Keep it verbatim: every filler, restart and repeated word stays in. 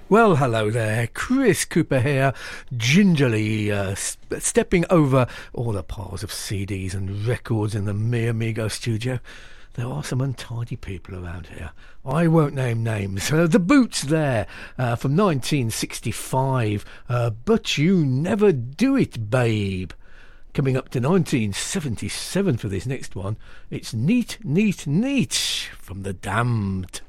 Well, hello there, Chris Cooper here, gingerly uh, st- stepping over all the piles of C Ds and records in the Mi Amigo studio. There are some untidy people around here. I won't name names. Uh, the Boots there, uh, from nineteen sixty-five, uh, But You Never Do It, Babe. Coming up to nineteen seventy-seven for this next one, it's Neat, Neat, Neat from The Damned.